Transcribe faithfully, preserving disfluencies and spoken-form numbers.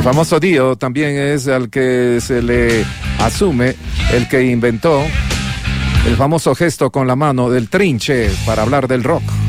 famoso Dio también es al que se le asume el que inventó el famoso gesto con la mano del trinche para hablar del rock.